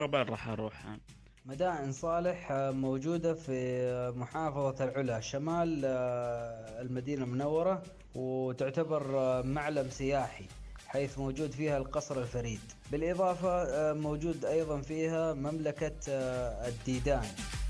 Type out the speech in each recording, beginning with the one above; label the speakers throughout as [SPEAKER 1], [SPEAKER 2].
[SPEAKER 1] طبعا راح أروح.
[SPEAKER 2] مدائن صالح موجودة في محافظة العلا شمال المدينة المنورة، وتعتبر معلم سياحي، حيث موجود فيها القصر الفريد. بالإضافة موجود أيضا فيها مملكة الديدان.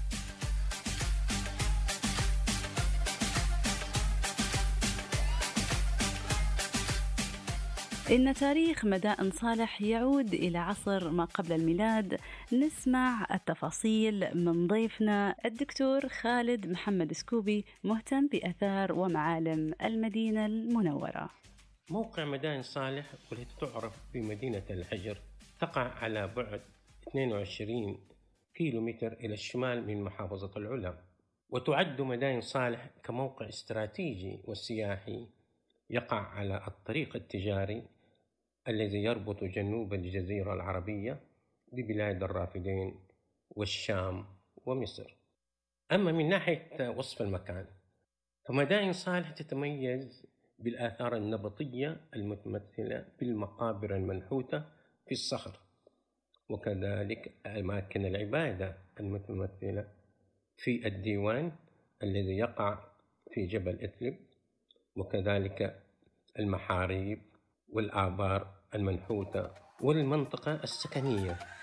[SPEAKER 3] إن تاريخ مدائن صالح يعود إلى عصر ما قبل الميلاد. نسمع التفاصيل من ضيفنا الدكتور خالد محمد سكوبي، مهتم بآثار ومعالم المدينة المنورة.
[SPEAKER 4] موقع مدائن صالح والتي تعرف بمدينة الحجر تقع على بعد 22 كيلومتر إلى الشمال من محافظة العلا، وتعد مدائن صالح كموقع استراتيجي وسياحي يقع على الطريق التجاري الذي يربط جنوب الجزيرة العربية ببلاد الرافدين والشام ومصر. أما من ناحية وصف المكان، فمدائن صالح تتميز بالآثار النبطية المتمثلة بالمقابر المنحوتة في الصخر، وكذلك أماكن العبادة المتمثلة في الديوان الذي يقع في جبل إدلب، وكذلك المحاريب والآبار المنحوتة والمنطقة السكنية